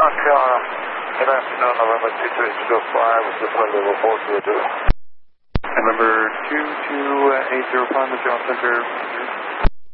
Good afternoon, November 22805, with the flight level 402. November 2280, Palm John Center,